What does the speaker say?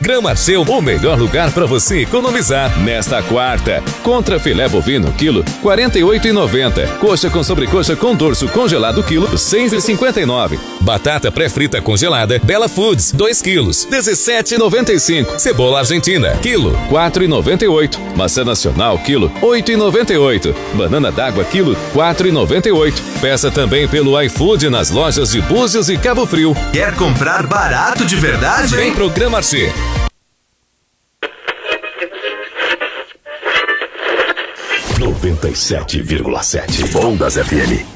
Grão-Marché, o melhor lugar para você economizar. Nesta quarta, contra filé bovino, quilo, R$ 48,90. Coxa com sobrecoxa com dorso congelado, quilo, R$ 6,59. Batata pré-frita congelada, Bela Foods, 2 quilos, R$ 17,95. Cebola argentina, quilo, R$ 4,98. Maçã nacional, quilo, R$ 8,98. Banana d'água, quilo, R$ 4,98. Peça também pelo iFood nas lojas de Búzios e Cabo Frio. Quer comprar barato de verdade? Vem pro Grão-Marché. 97,7 Ondas FM.